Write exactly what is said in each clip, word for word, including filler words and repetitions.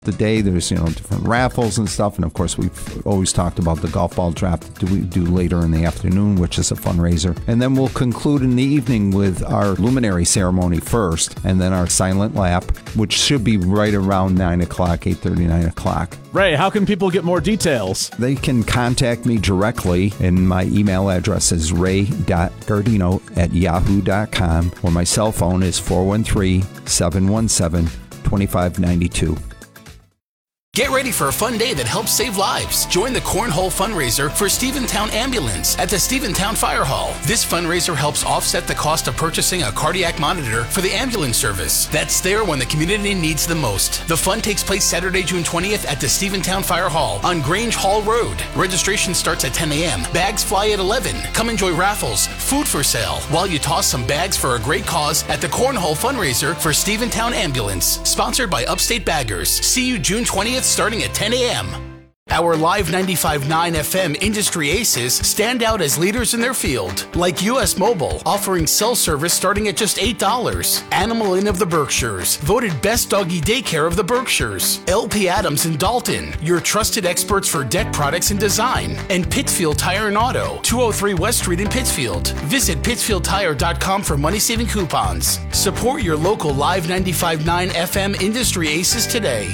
The day there's, you know, different raffles and stuff, and of course we've always talked about the golf ball draft that we do later in the afternoon, which is a fundraiser. And then we'll conclude in the evening with our luminary ceremony first, and then our silent lap, which should be right around nine o'clock, eight thirty, nine o'clock. Ray, how can people get more details? They can contact me directly, and my email address is ray dot gardino at yahoo dot com, or my cell phone is four one three, seven one seven, two five nine two. Get ready for a fun day that helps save lives. Join the Cornhole fundraiser for Stephentown Ambulance at the Stephentown Fire Hall. This fundraiser helps offset the cost of purchasing a cardiac monitor for the ambulance service that's there when the community needs the most. The fun takes place Saturday, June twentieth at the Stephentown Fire Hall on Grange Hall Road. Registration starts at ten a.m. Bags fly at eleven. Come enjoy raffles, food for sale, while you toss some bags for a great cause at the Cornhole fundraiser for Stephentown Ambulance. Sponsored by Upstate Baggers. See you June twentieth. Starting at ten a.m. Our Live ninety-five point nine F M industry aces stand out as leaders in their field, like U S Mobile, offering cell service starting at just eight dollars. Animal Inn of the Berkshires, voted best doggy daycare of the Berkshires. L P Adams in Dalton, your trusted experts for deck products and design. And Pittsfield Tire and Auto, two oh three West Street in Pittsfield. Visit pittsfield tire dot com for money-saving coupons. Support your local Live ninety-five point nine F M industry aces today.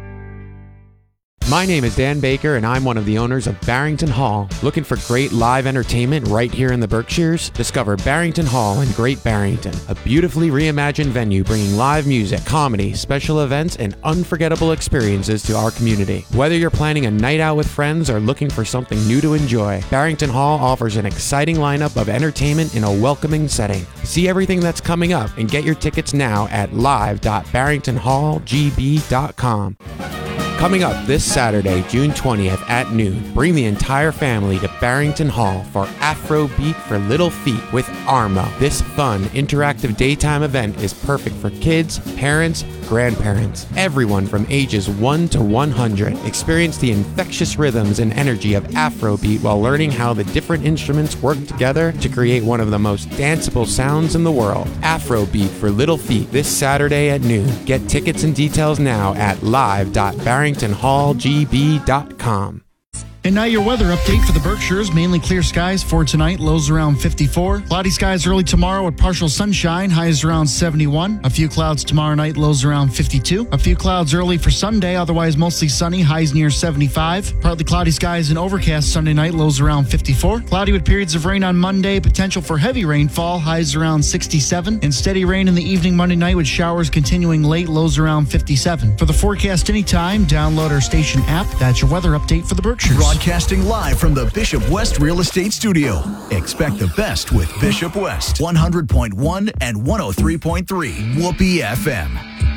My name is Dan Baker, and I'm one of the owners of Barrington Hall. Looking for great live entertainment right here in the Berkshires? Discover Barrington Hall in Great Barrington, a beautifully reimagined venue bringing live music, comedy, special events, and unforgettable experiences to our community. Whether you're planning a night out with friends or looking for something new to enjoy, Barrington Hall offers an exciting lineup of entertainment in a welcoming setting. See everything that's coming up and get your tickets now at live dot barrington hall g b dot com. Coming up this Saturday, June twentieth at noon, bring the entire family to Barrington Hall for Afrobeat for Little Feet with Armo. This fun, interactive daytime event is perfect for kids, parents, grandparents, everyone from ages one to one hundred. Experience the infectious rhythms and energy of Afrobeat while learning how the different instruments work together to create one of the most danceable sounds in the world. Afrobeat for Little Feet this Saturday at noon. Get tickets and details now at live dot barrington hall g b dot com. And now your weather update for the Berkshires. Mainly clear skies for tonight, lows around fifty-four. Cloudy skies early tomorrow with partial sunshine, highs around seventy-one. A few clouds tomorrow night, lows around fifty-two. A few clouds early for Sunday, otherwise mostly sunny, highs near seventy-five. Partly cloudy skies and overcast Sunday night, lows around fifty-four. Cloudy with periods of rain on Monday, potential for heavy rainfall, highs around sixty-seven. And steady rain in the evening Monday night with showers continuing late, lows around fifty-seven. For the forecast anytime, download our station app. That's your weather update for the Berkshires. Broadcasting live from the Bishop West Real Estate Studio. Expect the best with Bishop West. one hundred point one and one oh three point three Whoopee F M.